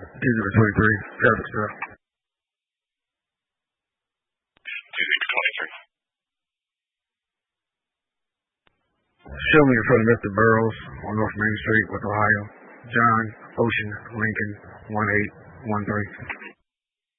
Exhibit 23, traffic stop. Exhibit 23. Show me in front of Mr. Burroughs on North Main Street with Ohio. John Ocean Lincoln 1813.